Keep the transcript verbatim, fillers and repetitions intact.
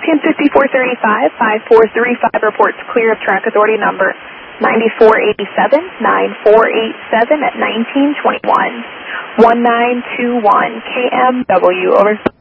ten fifty-four thirty-five, five four three five reports clear of track authority number nine four eight seven, nine four eight seven at nineteen twenty-one, one nine two one K M W, over.